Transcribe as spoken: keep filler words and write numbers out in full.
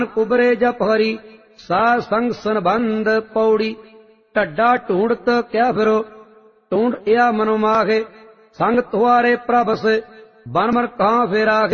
उबरे जप हरि सा संग संबंध पौड़ी। ढड्डा ढूंढत क्या फिरो ढूंढ या मनो माहे। संग तुहारे प्रभ से बन मन कहाँ फिरागे।